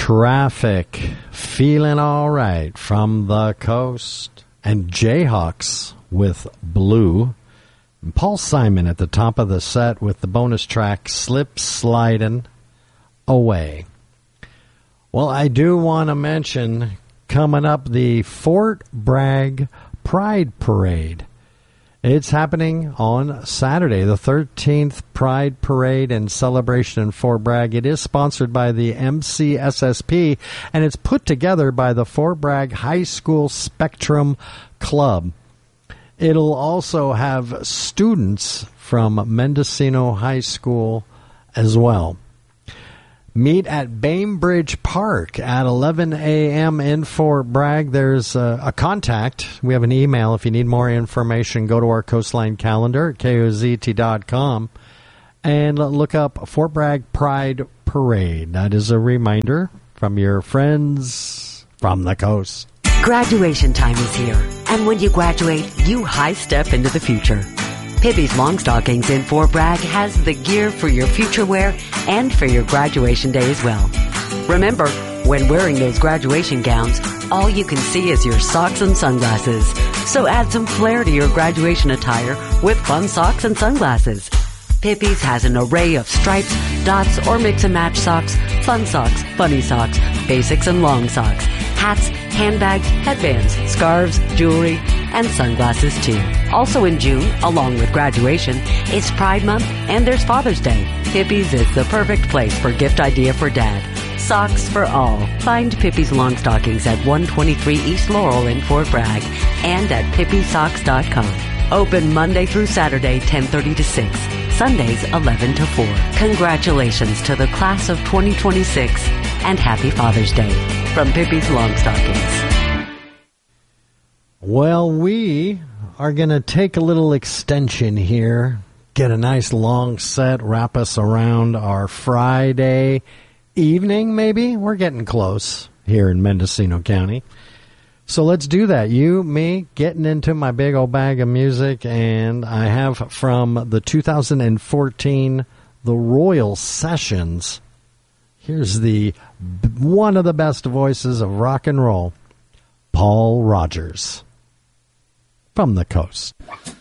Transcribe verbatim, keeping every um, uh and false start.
Traffic, feeling all right from the coast. And Jayhawks with Blue. And Paul Simon at the top of the set with the bonus track Slip Slidin' Away. Well, I do want to mention coming up the Fort Bragg Pride Parade. It's happening on Saturday, the thirteenth Pride Parade and Celebration in Fort Bragg. It is sponsored by the M C S S P, and it's put together by the Fort Bragg High School Spectrum Club. It'll also have students from Mendocino High School as well. Meet at Bainbridge Park at eleven a.m. in Fort Bragg. There's a, a contact. We have an email. If you need more information, go to our Coastline calendar at K O Z T dot com and look up Fort Bragg Pride Parade. That is a reminder from your friends from the coast. Graduation time is here, and when you graduate, you high step into the future. Pippi's Long Stockings in Fort Bragg has the gear for your future wear and for your graduation day as well. Remember, when wearing those graduation gowns, all you can see is your socks and sunglasses. So add some flair to your graduation attire with fun socks and sunglasses. Pippi's has an array of stripes, dots, or mix-and-match socks, fun socks, funny socks, basics and long socks, hats, handbags, headbands, scarves, jewelry, and sunglasses too. Also in June, along with graduation, it's Pride Month and there's Father's Day. Pippi's is the perfect place for gift idea for Dad. Socks for all. Find Pippi's Long Stockings at one twenty-three East Laurel in Fort Bragg and at pippi socks dot com. Open Monday through Saturday, ten thirty to six. Sundays, eleven to four. Congratulations to the class of twenty twenty-six and happy Father's Day from Pippi's Long Stockings. Well, we are going to take a little extension here, get a nice long set, wrap us around our Friday evening, maybe. We're getting close here in Mendocino County. So let's do that. You, me, getting into my big old bag of music, and I have from the two thousand fourteen, the Royal Sessions. Here's the one of the best voices of rock and roll, Paul Rogers, from the coast.